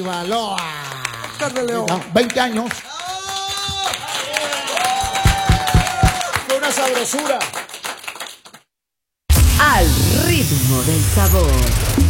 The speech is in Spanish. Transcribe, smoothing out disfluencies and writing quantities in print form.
Baloa. Oscar de León. 20 años. Fue una sabrosura. Al ritmo del sabor.